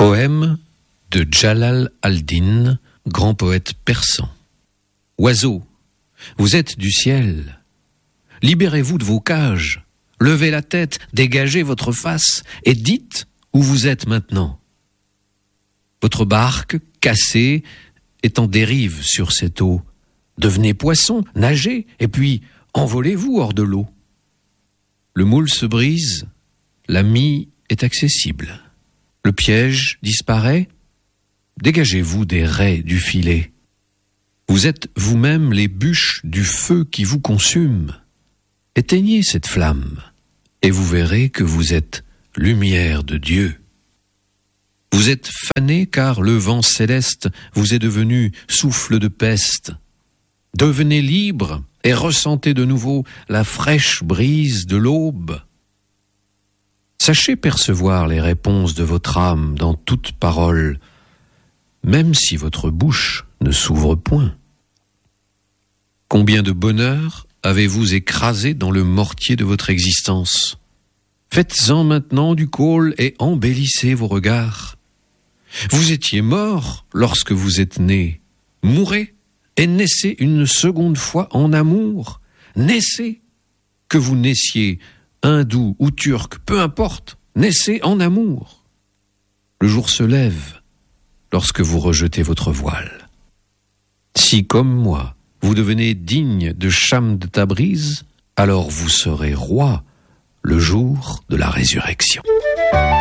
Poème de Jalal al-Din, grand poète persan. Oiseaux, vous êtes du ciel. Libérez-vous de vos cages. Levez la tête, dégagez votre face et dites où vous êtes maintenant. Votre barque, cassée, est en dérive sur cette eau. Devenez poisson, nagez, et puis envolez-vous hors de l'eau. Le moule se brise, la mie est accessible. Le piège disparaît, dégagez-vous des raies du filet. Vous êtes vous-même les bûches du feu qui vous consume. Éteignez cette flamme, et vous verrez que vous êtes lumière de Dieu. Vous êtes fané car le vent céleste vous est devenu souffle de peste. Devenez libre et ressentez de nouveau la fraîche brise de l'aube. Sachez percevoir les réponses de votre âme dans toute parole, même si votre bouche ne s'ouvre point. Combien de bonheur avez-vous écrasé dans le mortier de votre existence? Faites-en maintenant du caule et embellissez vos regards. Vous étiez mort lorsque vous êtes né. Mourez et naissez une seconde fois en amour. Naissez, que vous naissiez hindou ou turc, peu importe, naissez en amour. Le jour se lève lorsque vous rejetez votre voile. Si, comme moi, vous devenez digne de Cham de Tabriz, alors vous serez roi le jour de la résurrection.